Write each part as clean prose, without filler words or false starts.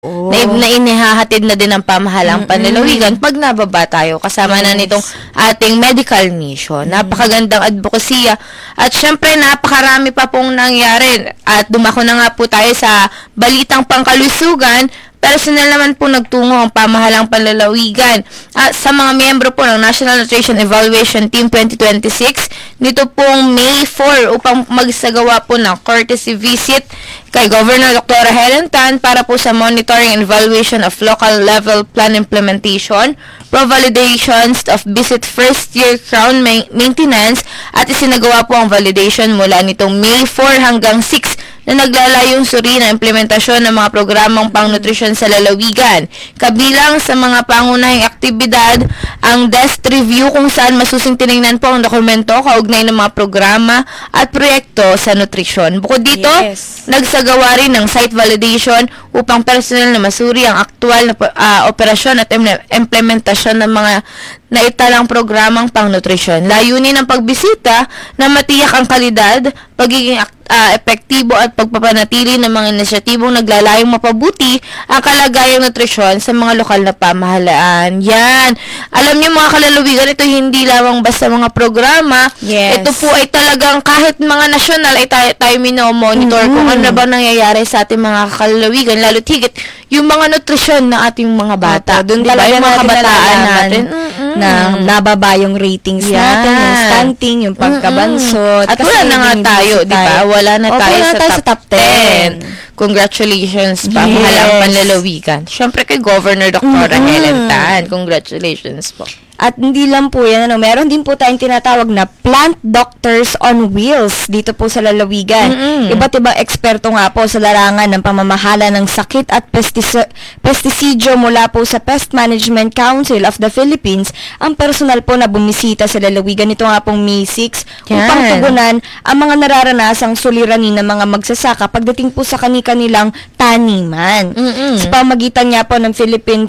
Na inihahatid na din ng pamahalang panlalawigan pag nababa tayo kasama na nitong ating medical mission. Napakagandang advokasya at syempre napakarami pa pong nangyari at dumako na nga po tayo sa balitang pangkalusugan. Personal naman po nagtungo ang pamahalang panlalawigan at sa mga miyembro po ng National Nutrition Evaluation Team 2026 nito pong May 4 upang magsagawa po ng courtesy visit kay Governor Dr. Helen Tan para po sa monitoring and evaluation of local level plan implementation, pro-validations of visit first year crown maintenance at isinagawa po ang validation mula nitong May 4 hanggang 6 na naglalayong suri na implementasyon ng mga programang pang-nutrition sa lalawigan. Kabilang sa mga pangunahing aktibidad, ang desk review kung saan masusing tinignan po ang dokumento kaugnay ng mga programa at proyekto sa nutrisyon. Bukod dito, nagsagawa rin ng site validation upang personal na masuri ang aktual na operasyon at implementasyon ng mga naitalang programang pang-nutrisyon. Layunin ng pagbisita na matiyak ang kalidad, pagiging epektibo at pagpapanatili ng mga inisyatibong naglalayong mapabuti ang kalagayang nutrisyon sa mga lokal na pamahalaan. Yan. Alam niyo mga kalalawigan, ito hindi lamang basta mga programa. Ito po ay talagang kahit mga nasyonal ay tayo minomonitor kung ano na ba nangyayari sa ating mga kalalawigan, lalo't higit yung mga nutrisyon ng ating mga bata. Doon diba? talaga Yung mga kabataan natin. Na nababa yung ratings natin, yung stunting, yung pagkabansot. At wala na nga tayo, di ba? Wala na tayo sa top 10. 10. Congratulations, pamahalang panlalawigan. Siyempre kay Governor Dr. Helen Tan. Congratulations po. At hindi lang po yan, meron din po tayong tinatawag na Plant Doctors on Wheels dito po sa lalawigan. Iba't ibang eksperto nga po sa larangan ng pamamahala ng sakit at pestisidyo mula po sa Pest Management Council of the Philippines ang personal po na bumisita sa lalawigan. Ito nga pong May 6 upang tugunan ang mga nararanasang suliranin ng mga magsasaka pagdating po sa kanilang taniman. Sa pamagitan nga po ng Philippine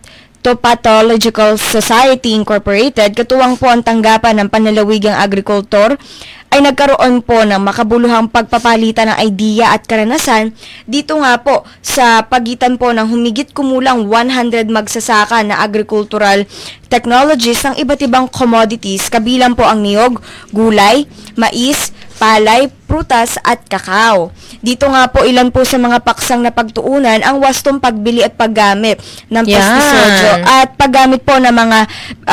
Phytopathological Society Incorporated, katuwang po ang tanggapan ng panlalawigang agrikultor, ay nagkaroon po ng makabuluhang pagpapalitan ng idea at karanasan dito nga po sa pagitan po ng humigit kumulang 100 magsasaka na agricultural technologies ng iba't ibang commodities, kabilang po ang niyog, gulay, mais, palay, prutas at kakao. Dito nga po ilan po sa mga paksang na pagtuunan ang wastong pagbili at paggamit ng pestisidyo at paggamit po ng mga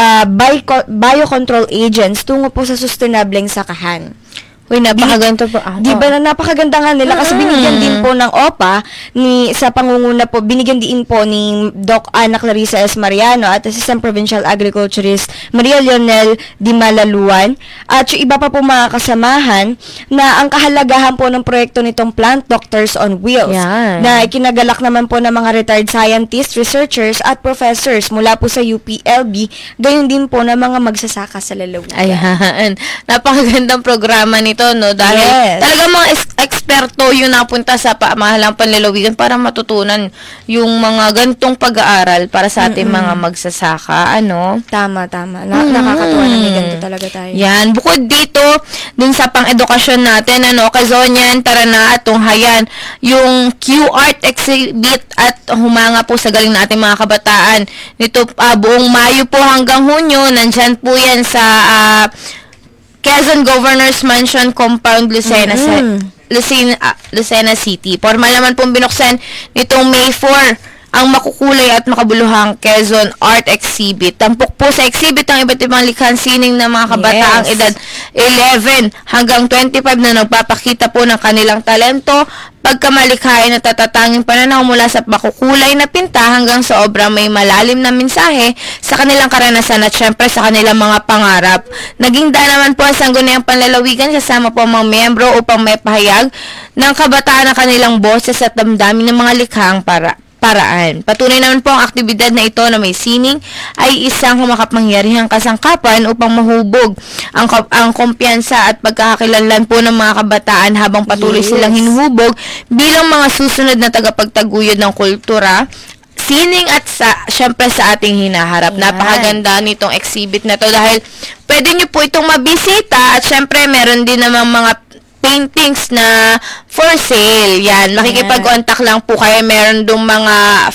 biocontrol agents tungo po sa sustainableng sakahan. Uy, napakaganda po. Di ba na napakaganda nga nila kasi binigyan din po ng OPA sa pangunguna po, binigyan din po ni Doc Ana Clarissa S. Mariano at Assistant Provincial Agriculturist Maria Leonel Di Malaluan at yung iba pa po mga kasamahan na ang kahalagahan po ng proyekto nitong Plant Doctors on Wheels na ikinagalak naman po ng mga retired scientists, researchers at professors mula po sa UPLB, gayon din po ng mga magsasaka sa lalawigan. Ayan. Napakagandang programa nito, no? Dahil talagang mga eksperto yung napunta sa pamahalang panlalawigan para matutunan yung mga gantong pag-aaral para sa ating mga magsasaka, ano? Tama. Nakakatuwa na may ganito talaga tayo. Yan. Bukod dito, dun sa pang-edukasyon natin, Kazonian, tara na at tunghayan yung Q-Art exhibit at humanga po sa galing natin mga kabataan. Nito buong Mayo po hanggang Hunyo, nandyan po yan sa Quezon Governor's Mansion Compound, Lucena City. Formal naman pong binuksan nitong May 4 ang makukulay at makabuluhang Quezon Art Exhibit. Tampok po sa exhibit ang iba't ibang likhaang sining ng mga kabataang edad 11 hanggang 25 na nagpapakita po ng kanilang talento, pagkamalikhain at tatatanging pananaw mula sa makukulay na pinta hanggang sa obra may malalim na mensahe sa kanilang karanasan at syempre sa kanilang mga pangarap. Naging daan naman po ang sangguniang panlalawigan kasama po ang mga miyembro upang may pahayag ng kabataan ng kanilang boses at damdamin ng mga likhaang paraan. Patunay naman po ang aktibidad na ito na may sining ay isang makapangyarihang kasangkapan upang mahubog ang kumpiyansa at pagkakakilanlan po ng mga kabataan habang patuloy silang hinuhubog bilang mga susunod na tagapagtaguyod ng kultura, sining at syempre sa ating hinaharap. Napakaganda nitong exhibit na to dahil pwede nyo po itong mabisita at syempre meron din namang mga paintings na for sale. Yan, makikipag-contact lang po kayo. Meron dong mga